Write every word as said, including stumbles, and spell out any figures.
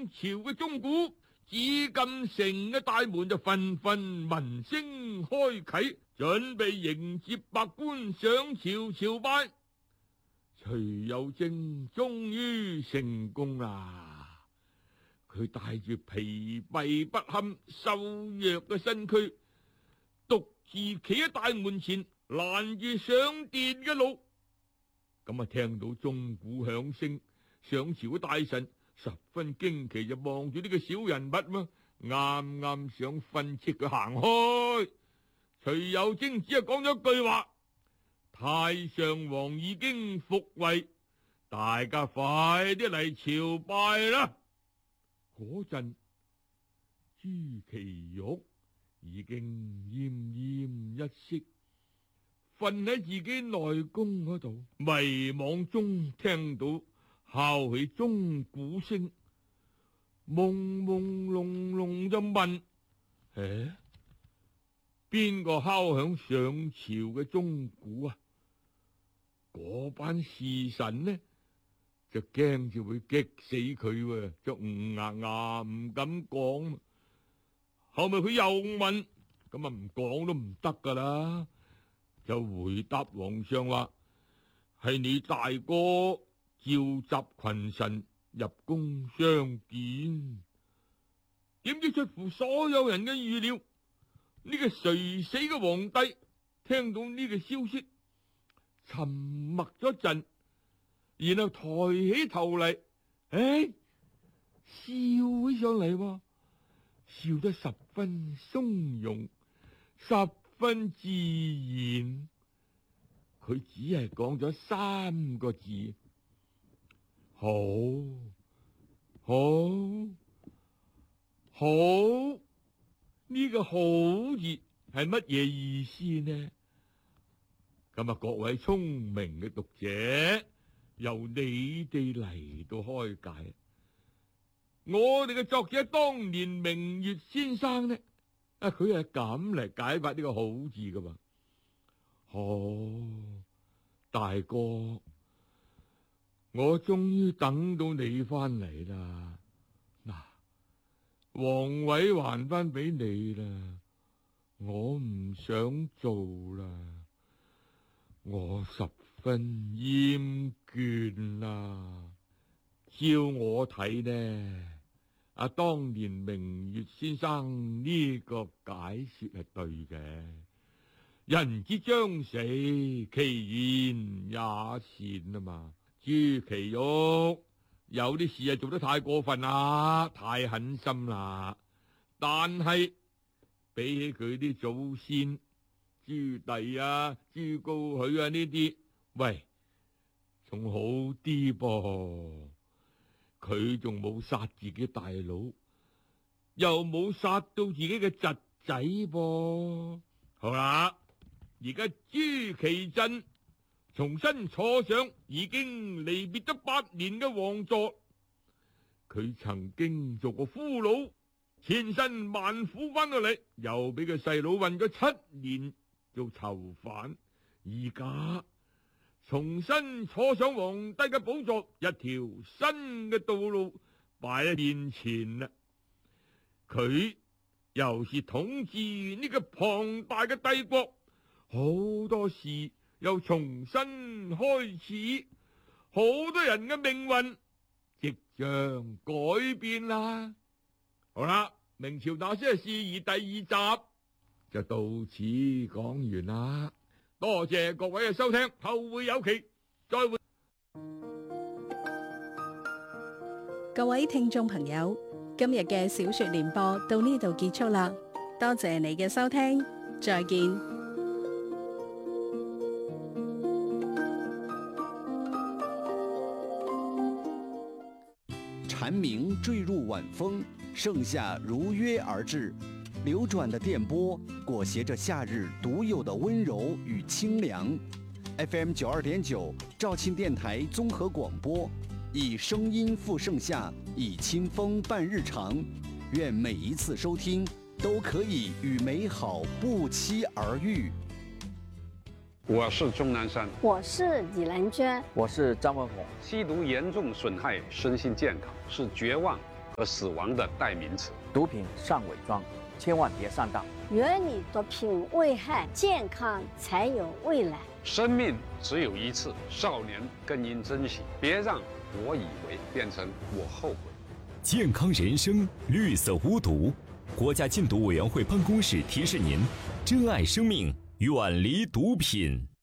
朝嘅鐘鼓，紫禁城嘅大門就紛紛聞聲開啟，準備迎接百官上朝朝拜。徐有貞終於成功啦！佢帶住疲憊不堪、瘦弱嘅身軀，獨自企喺大門前，攔住上殿嘅路。咁啊，聽到鐘鼓響聲，上朝嘅大臣十分驚奇，就望住呢個小人物嘛，啱啱想訓斥佢行開。徐有貞只係講咗句話：太上皇已經復位，大家快啲嚟朝拜啦！嗰陣朱祁鈺已經奄奄一息，瞓喺自己內宮嗰度，迷惘中聽到敲起鐘鼓聲，朦朦朧朧就問：誒，邊個敲響上朝嘅鐘鼓啊？嗰班侍臣呢就驚住會激死佢喎，就唔牙牙唔敢講。後咪佢又問，咁啊唔講都唔得噶啦，就回答皇上話：係你大哥召集群臣入宮相見。點知出乎所有人嘅預料，呢個垂死嘅皇帝聽到呢個消息，沉默咗陣，然後抬起頭嚟，誒，笑起上嚟，笑得十分鬆容，十分自然。佢只係講咗三個字：好，好，好。呢個好字係乜嘢意思呢？咁啊，各位聰明嘅讀者，由你哋嚟到開解。我哋嘅作者當年明月先生呢，啊，佢係咁嚟解發呢個好字噶嘛。哦，大哥，我終於等到你翻嚟啦。嗱，皇位還翻俾你啦，我唔想做啦。我十分厭倦啦。照我睇呢，啊，當年明月先生呢個解說係對嘅。人之將死，其言也善啊嘛。朱祁鈺有啲事啊做得太過分啦，太狠心啦。但係比起佢啲祖先朱棣啊、朱高煦啊呢啲，喂，仲好啲噃。佢仲冇殺自己大佬，又冇殺到自己嘅侄仔噃。好啦，而家朱祁鎮重新坐上已經離別咗八年嘅皇座，佢曾經做過俘虜，千辛萬苦翻到嚟，又俾個細佬困咗七年做囚犯，而家重新坐上皇帝嘅寶座，一條新嘅道路擺喺面前啦。佢又是統治呢個龐大嘅帝國，好多事又重新開始，好多人嘅命運即將改變啦。好啦，明朝那些事宜第二集就到此講完啦。多謝各位嘅收聽，後會有期，再會。 各位聽眾朋友，今日嘅小說聯播到呢度結束啦，多謝你嘅收聽，再見。 蝉鳴墜入晚風，盛夏如約而至。流轉的電波裹挾着夏日獨有的溫柔與清涼。F M 九二點九肇慶電台綜合廣播，以聲音赴盛夏，以清風伴日常。願每一次收聽都可以與美好不期而遇。 我是鍾南山， 我是李蘭娟， 我是張文宏。 吸毒嚴重損害身心健康，是絕望和死亡的代名词。 毒品尚伪装，千万别上当。 远离毒品危害，健康才有未来。 生命只有一次，少年更应珍惜，别让我以为变成我后悔。 健康人生，绿色无毒。国家禁毒委员会办公室提示您：珍爱生命，远离毒品。